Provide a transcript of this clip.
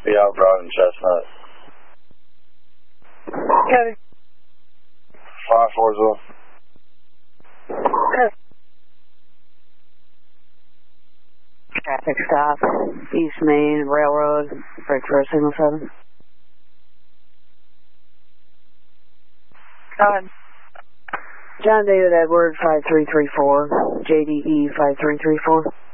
Yeah, I'm driving Chestnut. Copy. 540. Traffic stop, East Main Railroad, break for a signal 7. Go ahead. John David Edward 5334, JDE 5334.